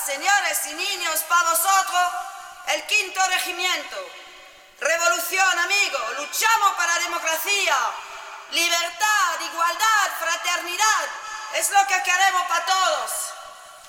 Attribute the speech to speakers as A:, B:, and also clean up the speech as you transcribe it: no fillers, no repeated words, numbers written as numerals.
A: señores y niños, para vosotros, el quinto regimiento. Revolución, amigo, luchamos para la democracia, libertad, igualdad, fraternidad. Es lo que queremos para todos.